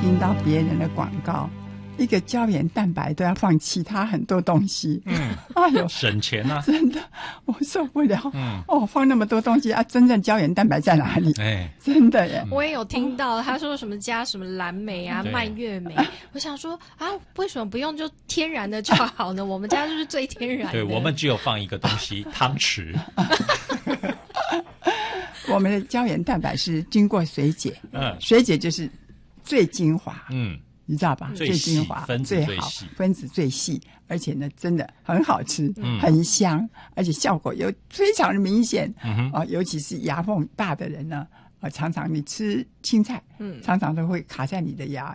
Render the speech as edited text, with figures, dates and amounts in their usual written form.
听到别人的广告，一个胶原蛋白都要放其他很多东西，哎呦， 省钱啊！ 真的我受不了，放那么多东西啊，真正胶原蛋白在哪里？真的耶！ 我也有听到他说什么加什么蓝莓啊、蔓越莓，我想说啊，为什么不用就天然的就好呢？我们家就是最天然的。 对，我们只有放一个东西，汤匙。 我们的胶原蛋白是经过水解，水解就是最精华，你知道吧？最精华、最好，分子最细，而且呢，真的很好吃，很香，而且效果又非常的明显。尤其是牙缝大的人呢，常常你吃青菜，常常都会卡在你的牙